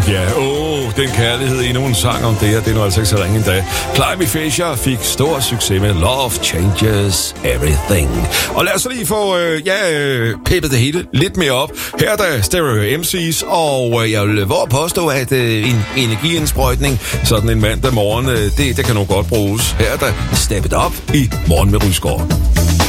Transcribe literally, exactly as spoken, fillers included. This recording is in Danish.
Fuck ja, yeah. Åh, oh, den kærlighed i nogen sang om det her, det er nu altså ikke så ringe endda. Climby Fisher fik stor succes med Love Changes Everything. Og lad os så lige få, øh, ja, øh, peppet det hele lidt mere op. Her er der Stereo M C's, og øh, jeg vil våge påstå, at øh, en energiindsprøjtning, sådan en mandag morgen, øh, det, det kan nok godt bruges. Her er der Step It Up i Morgen med Rysgaard.